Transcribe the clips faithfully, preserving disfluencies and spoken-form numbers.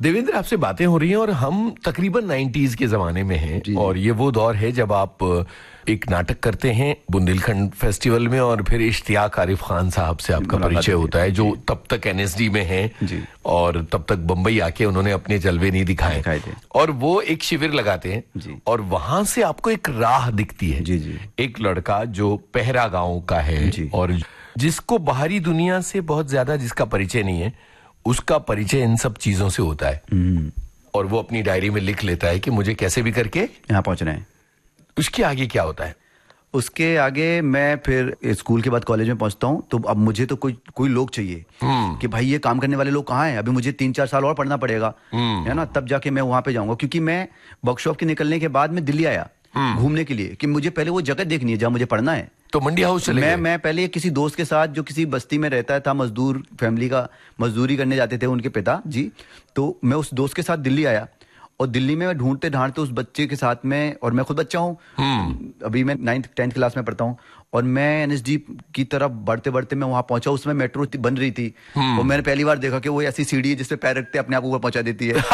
देवेंद्र, आपसे बातें हो रही हैं और हम तकरीबन नाइन्टीज के जमाने में हैं और ये वो दौर है जब आप एक नाटक करते हैं बुंदेलखंड फेस्टिवल में और फिर इश्तियाक आरिफ खान साहब से आपका परिचय होता है जो तब तक एनएसडी में हैं और तब तक बंबई आके उन्होंने अपने जलवे नहीं दिखाए और वो एक शिविर लगाते हैं और वहां से आपको एक राह दिखती है। जी जी। एक लड़का जो पहरा गांव का है और जिसको बाहरी दुनिया से बहुत ज्यादा जिसका परिचय नहीं है, उसका परिचय इन सब चीजों से होता है और वो अपनी डायरी में लिख लेता है कि मुझे कैसे भी करके यहाँ पहुंचना है। उसके आगे क्या होता है? उसके आगे मैं फिर स्कूल के बाद कॉलेज में पहुंचता हूं, तो अब मुझे तो कोई कोई लोग चाहिए कि भाई ये काम करने वाले लोग कहाँ हैं। अभी मुझे तीन चार साल और पढ़ना पड़ेगा, है ना, तब जाके मैं वहां पे जाऊंगा। क्योंकि मैं वर्कशॉप के निकलने के बाद मैं दिल्ली आया घूमने के लिए कि मुझे पहले वो जगह देखनी है जहाँ मुझे पढ़ना है। तो मंडी हाउस चले मैं मैं पहले किसी दोस्त के साथ जो किसी बस्ती में रहता था, मजदूर फैमिली का, मजदूरी करने जाते थे उनके पिता जी, तो मैं उस दोस्त के साथ दिल्ली आया और दिल्ली में मैं ढूंढते ढांढते उस बच्चे के साथ में, और मैं खुद बच्चा हूँ, अभी मैं नाइन्थ टेंथ क्लास में पढ़ता हूँ, और मैं एनएसडी की तरफ बढ़ते बढ़ते मैं वहां पहुंचा। उसमें मेट्रो बन रही थी और मैंने पहली बार देखा कि वो ऐसी सीढ़ी है जिसपे पैर रखते अपने आप ऊपर पहुंचा देती है।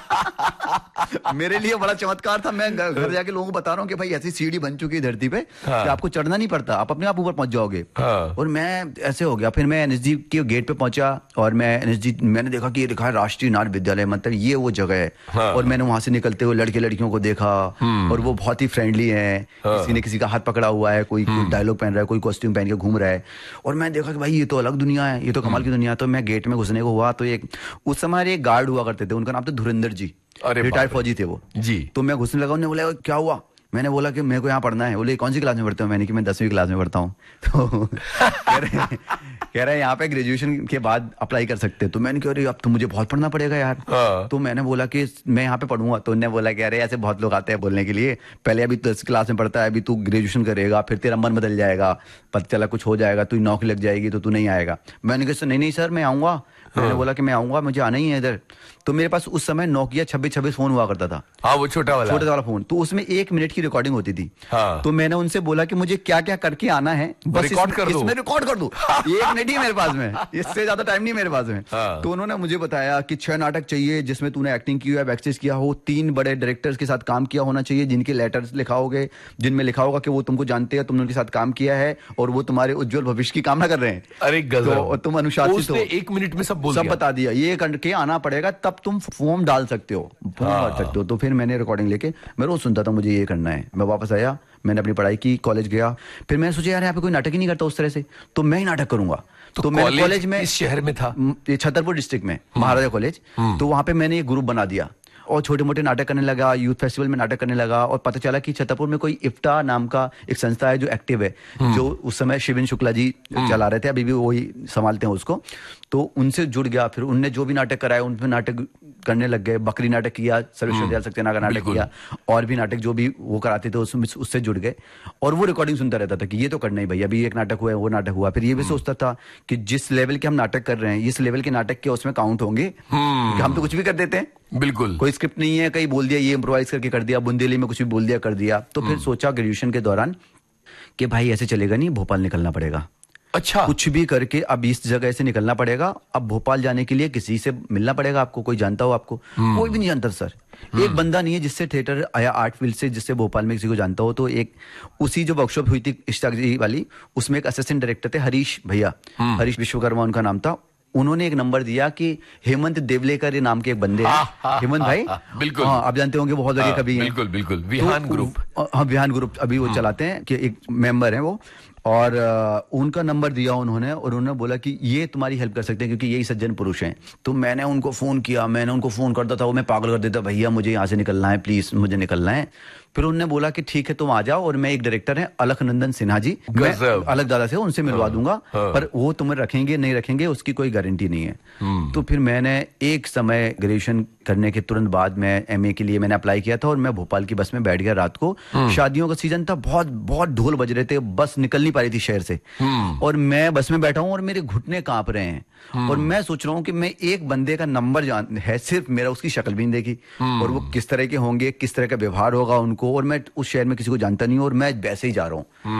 मेरे लिए बड़ा चमत्कार था। मैं घर जाके लोगों को बता रहा हूँ कि भाई ऐसी सीढ़ी बन चुकी है धरती पे हाँ। कि आपको चढ़ना नहीं पड़ता, आप अपने आप ऊपर पहुंच जाओगे हाँ। और मैं ऐसे हो गया। फिर मैं एनएसडी के गेट पे पहुंचा और मैं एनएसडी मैंने देखा कि ये लिखा है राष्ट्रीय नाट्य विद्यालय, मतलब ये वो जगह है हाँ। और मैंने वहां से निकलते हुए लड़के लड़कियों को देखा और वो बहुत ही फ्रेंडली है। किसी ने किसी का हाथ पकड़ा हुआ है, कोई डायलॉग पहन रहा है, कोई कॉस्ट्यूम पहन के घूम रहा है, और मैं देखा कि भाई ये तो अलग दुनिया है, ये तो कमाल की दुनिया है। तो मैं गेट में घुसने को हुआ तो एक उस समय एक गार्ड हुआ करते थे, उनका नाम था धुरंधर जी, रिटायर्ड फौजी थे वो जी। तो मैं घुसने लगा, उन्होंने बोला क्या हुआ? मैंने बोला कि मेरे को यहाँ पढ़ना है। बोले कौन सी क्लास में पढ़ते हो? मैंने कि मैं दसवीं क्लास में पढ़ता हूँ। तो कह रहे कह रहे यहाँ पे ग्रेजुएशन के बाद अप्लाई कर सकते हैं। तो मैंने कह रही अब तो मुझे बहुत पढ़ना पड़ेगा यार। हाँ। तो मैंने बोला कि मैं यहाँ पे पढ़ूंगा। तो उन्होंने बोला कह रहे ऐसे बहुत लोग आते हैं बोलने के लिए, पहले अभी दस क्लास में पढ़ता है, अभी तू ग्रेजुएशन करेगा, फिर तेरा मन बदल जाएगा, पता चला कुछ हो जाएगा, तू नौकरी लग जाएगी तो तू नहीं आएगा। मैंने कहा नहीं नहीं सर मैं आऊंगा। मैंने बोला कि मैं आऊंगा, मुझे आना ही है इधर। तो मेरे पास उस समय नोकिया छब्बीस छब्बीस फोन हुआ करता था। हाँ, वो छोटा वाला छोटा वाला फोन। तो उसमें एक मिनट की रिकॉर्डिंग होती थी। हाँ। तो मैंने उनसे बोला कि मुझे क्या क्या करके आना है, बस रिकॉर्ड कर दो, इसमें रिकॉर्ड कर दो। एक मिनट ही मेरे पास में, इससे ज्यादा टाइम नहीं मेरे पास में। हाँ। तो उन्होंने मुझे बताया कि छह नाटक चाहिए जिसमें तूने एक्टिंग की है, बैकस्टेज किया हो, तीन बड़े डायरेक्टर्स के साथ काम किया होना चाहिए जिनके लेटर्स लिखा होगे, जिनमें लिखा होगा कि वो तुमको जानते हैं, तुमने उनके साथ काम किया है और वो तुम्हारे उज्जवल भविष्य की कामना कर रहे हैं। अरे गजब। तुम अनुशासित हो। एक मिनट में सब बोल सब बता दिया, ये करके आना पड़ेगा तब तुम फॉर्म डाल सकते हो, फॉर्म भर सकते हो। तो फिर मैंने रिकॉर्डिंग लेके मैं रोज सुनता था मुझे ये करना है। मैं वापस आया, मैंने अपनी पढ़ाई की, कॉलेज गया। फिर मैंने सोचा यार यहाँ पे कोई नाटक ही नहीं करता उस तरह से, तो मैं ही नाटक करूंगा। तो, तो मैंने कॉलेज में इस शहर में था, छतरपुर डिस्ट्रिक्ट में महाराजा कॉलेज। तो वहां पे मैंने एक ग्रुप बना दिया और छोटे मोटे नाटक करने लगा, यूथ फेस्टिवल में नाटक करने लगा। और पता चला कि छतरपुर में कोई इफ्ता नाम का एक संस्था है जो एक्टिव है, जो उस समय शिविन शुक्ला जी चला रहे थे, अभी भी वही संभालते हैं उसको। तो उनसे जुड़ गया। फिर उनने जो भी नाटक कराया उनमें नाटक करने लग गए। बकरी नाटक किया, सर्वेश्वर सक्सेना का नाटक किया, और भी नाटक जो भी वो कराते थे उसमें उससे जुड़ गए। और वो रिकॉर्डिंग सुनता रहता था कि ये तो करना ही भैया, अभी एक नाटक हुआ है, वो नाटक हुआ। फिर ये भी सोचता था कि जिस लेवल के हम नाटक कर रहे हैं, इस लेवल के नाटक के उसमें काउंट होंगे, कि हम तो कुछ भी कर देते हैं। बिल्कुल, कोई स्क्रिप्ट नहीं है, कहीं बोल दिया, ये इम्प्रोवाइज करके कर दिया, बुंदेली में कुछ भी बोल दिया कर दिया। तो फिर सोचा ग्रेजुएशन के दौरान कि भाई ऐसे चलेगा नहीं, भोपाल निकलना पड़ेगा। अच्छा, कुछ भी करके अब इस जगह से निकलना पड़ेगा। अब भोपाल जाने के लिए किसी से मिलना पड़ेगा आपको, कोई जानता हो आपको? कोई भी नहीं जानता सर, एक बंदा नहीं है जिससे थिएटर या आर्ट फील्ड से, जिससे भोपाल में किसी को जानता हो। तो एक उसी जो वर्कशॉप हुई थी इश्तियाक जी वाली, उसमें एक असिस्टेंट डायरेक्टर थे हरीश भैया, हरीश विश्वकर्मा उनका नाम था। उन्होंने एक नंबर दिया कि हेमंत देवलेकर नाम के एक बंदे हैं, हेमंत भाई, बिल्कुल हाँ आप जानते होंगे, बहुत बड़े कवि हैं। बिल्कुल बिल्कुल, विहान ग्रुप, हाँ विहान ग्रुप अभी वो चलाते हैं, कि एक मेंबर है वो। और uh, उनका नंबर दिया उन्होंने, और उन्होंने बोला कि ये तुम्हारी हेल्प कर सकते हैं क्योंकि यही सज्जन पुरुष हैं। तो मैंने उनको फोन किया, मैंने उनको फोन करता था, वो मैं पागल कर देता, भैया मुझे यहाँ से निकलना है, प्लीज मुझे निकलना है। फिर उन्होंने बोला कि ठीक है तुम आ जाओ, और मैं एक डायरेक्टर है अलखनंदन सिन्हा जी, मैं अलग दादा से उनसे मिलवा दूंगा, पर वो तुम्हें रखेंगे नहीं रखेंगे उसकी कोई गारंटी नहीं है। तो फिर मैंने एक समय ग्रेजुएशन करने के तुरंत बाद मैं एमए के लिए मैंने अप्लाई किया था, और मैं भोपाल की बस में बैठ गया रात को। शादियों का सीजन था, बहुत बहुत ढोल बज रहे थे, बस निकल नहीं पा रही थी शहर से, और मैं बस में बैठा हूं और मेरे घुटने कांप रहे हैं। और मैं सोच रहा हूं कि मैं एक बंदे का नंबर जान है, सिर्फ मेरा, उसकी शक्ल भी नहीं देखी, और वो किस तरह के होंगे, किस तरह का व्यवहार होगा उनको, और मैं उस शहर में किसी को जानता नहीं हूं, और मैं वैसे ही जा रहा हूं।